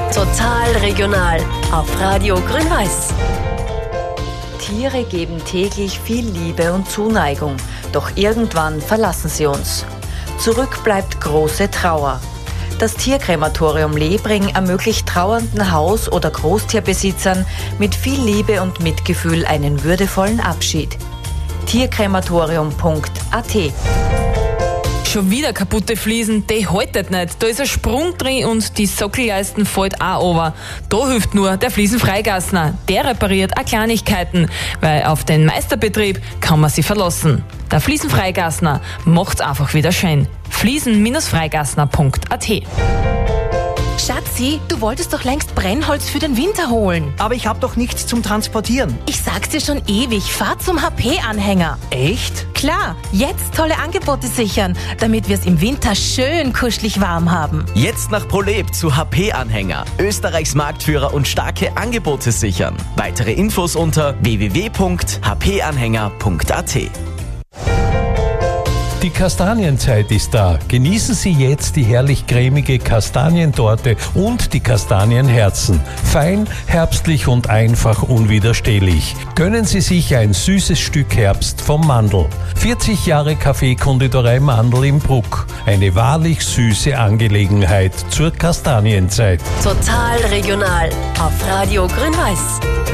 Total regional auf Radio Grün-Weiß. Tiere geben täglich viel Liebe und Zuneigung, doch irgendwann verlassen sie uns. Zurück bleibt große Trauer. Das Tierkrematorium Lebring ermöglicht trauernden Haus- oder Großtierbesitzern mit viel Liebe und Mitgefühl einen würdevollen Abschied. Tierkrematorium.at. Schon wieder kaputte Fliesen, die haltet nicht. Da ist ein Sprung drin und die Sockelleisten fällt auch runter. Da hilft nur der Fliesenfreigassner. Der repariert auch Kleinigkeiten, weil auf den Meisterbetrieb kann man sich verlassen. Der Fliesenfreigassner macht's einfach wieder schön. Fliesen-freigassner.at. Schatzi, du wolltest doch längst Brennholz für den Winter holen. Aber ich habe doch nichts zum Transportieren. Ich sag's dir schon ewig, fahr zum HP-Anhänger. Echt? Klar, jetzt tolle Angebote sichern, damit wir es im Winter schön kuschelig warm haben. Jetzt nach ProLab zu HP-Anhänger. Österreichs Marktführer und starke Angebote sichern. Weitere Infos unter www.hpanhänger.at. Die Kastanienzeit ist da. Genießen Sie jetzt die herrlich cremige Kastanientorte und die Kastanienherzen. Fein, herbstlich und einfach unwiderstehlich. Gönnen Sie sich ein süßes Stück Herbst vom Mandl. 40 Jahre Kaffeekonditorei Mandl im Bruck. Eine wahrlich süße Angelegenheit zur Kastanienzeit. Total regional auf Radio Grün-Weiß.